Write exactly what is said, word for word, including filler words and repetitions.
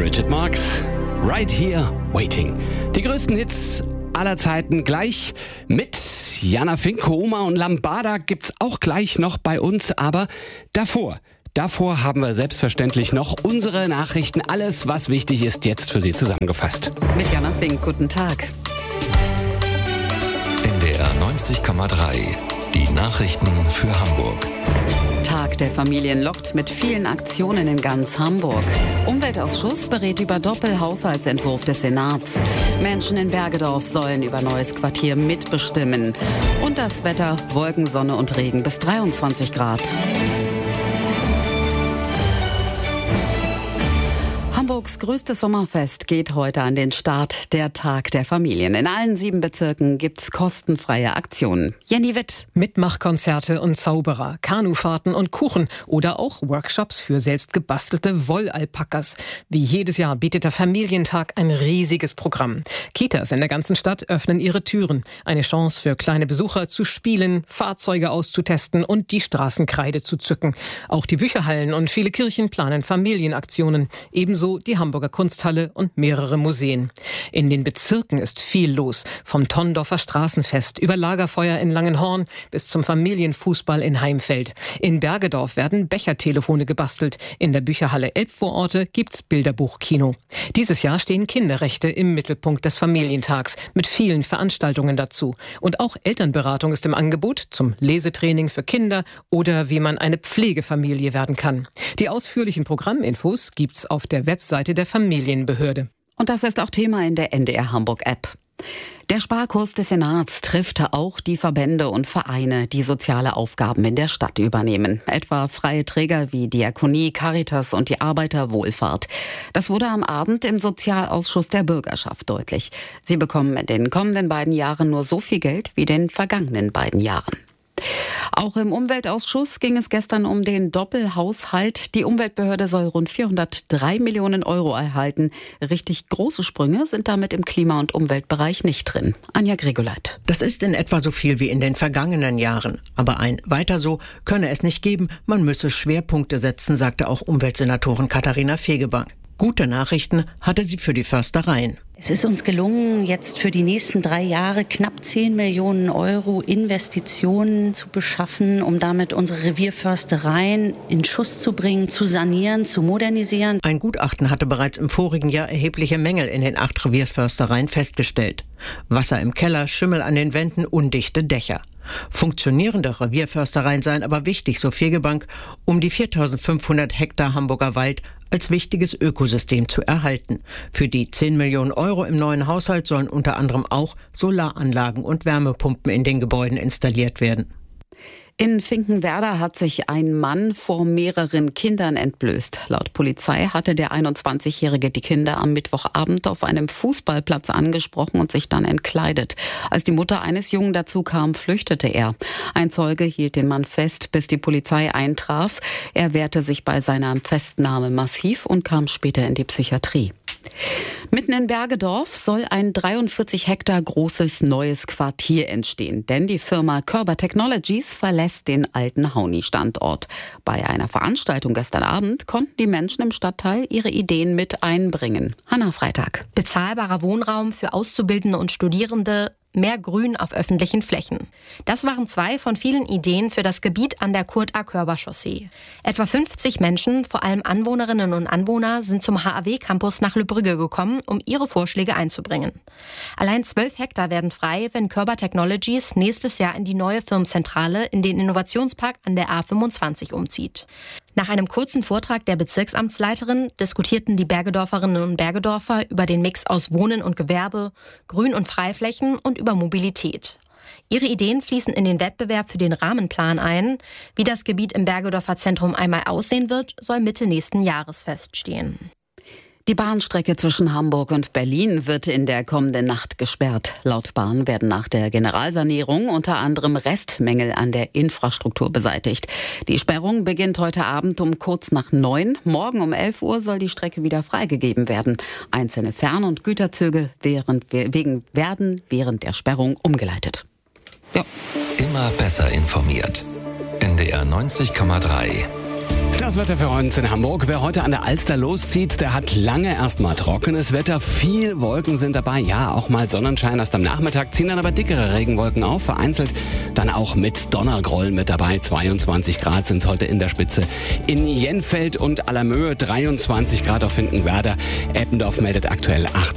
Bridget Marx, Right Here, Waiting. Die größten Hits aller Zeiten gleich mit Jana Fink, Koma und Lambada gibt's auch gleich noch bei uns, aber davor, davor haben wir selbstverständlich noch unsere Nachrichten, alles was wichtig ist, jetzt für Sie zusammengefasst. Mit Jana Fink, guten Tag. N D R neunzig Komma drei, die Nachrichten für Hamburg. Tag der Familien lockt mit vielen Aktionen in ganz Hamburg. Umweltausschuss berät über Doppelhaushaltsentwurf des Senats. Menschen in Bergedorf sollen über neues Quartier mitbestimmen. Und das Wetter, Wolken, Sonne und Regen bis dreiundzwanzig Grad. Hamburgs größtes Sommerfest geht heute an den Start, der Tag der Familien. In allen sieben Bezirken gibt's kostenfreie Aktionen. Jenny Witt. Mitmachkonzerte und Zauberer, Kanufahrten und Kuchen oder auch Workshops für selbst gebastelte Wollalpakas. Wie jedes Jahr bietet der Familientag ein riesiges Programm. Kitas in der ganzen Stadt öffnen ihre Türen. Eine Chance für kleine Besucher zu spielen, Fahrzeuge auszutesten und die Straßenkreide zu zücken. Auch die Bücherhallen und viele Kirchen planen Familienaktionen. Ebenso die Hamburger Kunsthalle und mehrere Museen. In den Bezirken ist viel los. Vom Tondorfer Straßenfest über Lagerfeuer in Langenhorn bis zum Familienfußball in Heimfeld. In Bergedorf werden Bechertelefone gebastelt. In der Bücherhalle Elbvororte gibt's Bilderbuchkino. Dieses Jahr stehen Kinderrechte im Mittelpunkt des Familientags mit vielen Veranstaltungen dazu. Und auch Elternberatung ist im Angebot zum Lesetraining für Kinder oder wie man eine Pflegefamilie werden kann. Die ausführlichen Programminfos gibt's auf der Webseite der Familienbehörde. Und das ist auch Thema in der N D R Hamburg App. Der Sparkurs des Senats trifft auch die Verbände und Vereine, die soziale Aufgaben in der Stadt übernehmen. Etwa freie Träger wie Diakonie, Caritas und die Arbeiterwohlfahrt. Das wurde am Abend im Sozialausschuss der Bürgerschaft deutlich. Sie bekommen in den kommenden beiden Jahren nur so viel Geld wie in den vergangenen beiden Jahren. Auch im Umweltausschuss ging es gestern um den Doppelhaushalt. Die Umweltbehörde soll rund vierhundertdrei Millionen Euro erhalten. Richtig große Sprünge sind damit im Klima- und Umweltbereich nicht drin. Anja Grigoleit. Das ist in etwa so viel wie in den vergangenen Jahren. Aber ein weiter so könne es nicht geben. Man müsse Schwerpunkte setzen, sagte auch Umweltsenatorin Katharina Fegebank. Gute Nachrichten hatte sie für die Förstereien. Es ist uns gelungen, jetzt für die nächsten drei Jahre knapp zehn Millionen Euro Investitionen zu beschaffen, um damit unsere Revierförstereien in Schuss zu bringen, zu sanieren, zu modernisieren. Ein Gutachten hatte bereits im vorigen Jahr erhebliche Mängel in den acht Revierförstereien festgestellt. Wasser im Keller, Schimmel an den Wänden, undichte Dächer. Funktionierende Revierförstereien seien aber wichtig, so Fegebank, um die viertausendfünfhundert Hektar Hamburger Wald als wichtiges Ökosystem zu erhalten. Für die zehn Millionen Euro im neuen Haushalt sollen unter anderem auch Solaranlagen und Wärmepumpen in den Gebäuden installiert werden. In Finkenwerder hat sich ein Mann vor mehreren Kindern entblößt. Laut Polizei hatte der einundzwanzigjährige die Kinder am Mittwochabend auf einem Fußballplatz angesprochen und sich dann entkleidet. Als die Mutter eines Jungen dazu kam, flüchtete er. Ein Zeuge hielt den Mann fest, bis die Polizei eintraf. Er wehrte sich bei seiner Festnahme massiv und kam später in die Psychiatrie. Mitten in Bergedorf soll ein dreiundvierzig Hektar großes neues Quartier entstehen, denn die Firma Körber Technologies verlässt den alten Hauni-Standort. Bei einer Veranstaltung gestern Abend konnten die Menschen im Stadtteil ihre Ideen mit einbringen. Hanna Freitag. Bezahlbarer Wohnraum für Auszubildende und Studierende, mehr Grün auf öffentlichen Flächen. Das waren zwei von vielen Ideen für das Gebiet an der Kurt-A-Körber-Chaussee. Etwa fünfzig Menschen, vor allem Anwohnerinnen und Anwohner, sind zum H A W-Campus nach Lübbrügge gekommen, um ihre Vorschläge einzubringen. Allein zwölf Hektar werden frei, wenn Körber Technologies nächstes Jahr in die neue Firmenzentrale in den Innovationspark an der A fünfundzwanzig umzieht. Nach einem kurzen Vortrag der Bezirksamtsleiterin diskutierten die Bergedorferinnen und Bergedorfer über den Mix aus Wohnen und Gewerbe, Grün- und Freiflächen und über Mobilität. Ihre Ideen fließen in den Wettbewerb für den Rahmenplan ein. Wie das Gebiet im Bergedorfer Zentrum einmal aussehen wird, soll Mitte nächsten Jahres feststehen. Die Bahnstrecke zwischen Hamburg und Berlin wird in der kommenden Nacht gesperrt. Laut Bahn werden nach der Generalsanierung unter anderem Restmängel an der Infrastruktur beseitigt. Die Sperrung beginnt heute Abend um kurz nach neun. Morgen um elf Uhr soll die Strecke wieder freigegeben werden. Einzelne Fern- und Güterzüge während, wegen, werden während der Sperrung umgeleitet. Ja. Immer besser informiert. N D R neunzig Komma drei. Das Wetter für uns in Hamburg. Wer heute an der Alster loszieht, der hat lange erstmal trockenes Wetter. Viel Wolken sind dabei. Ja, auch mal Sonnenschein erst am Nachmittag. Ziehen dann aber dickere Regenwolken auf. Vereinzelt dann auch mit Donnergrollen mit dabei. zweiundzwanzig Grad sind es heute in der Spitze. In Jenfeld und Allermöhe dreiundzwanzig Grad auf Finkenwerder. Eppendorf meldet aktuell achtzehn.